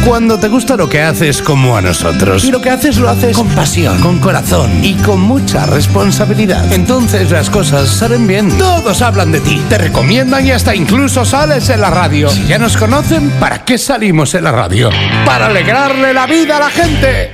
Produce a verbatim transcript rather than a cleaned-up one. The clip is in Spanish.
Cuando te gusta lo que haces como a nosotros, y lo que haces lo haces con pasión, con corazón y con mucha responsabilidad, entonces las cosas salen bien. Todos hablan de ti, te recomiendan y hasta incluso sales en la radio. Si ya nos conocen, ¿para qué salimos en la radio? ¡Para alegrarle la vida a la gente!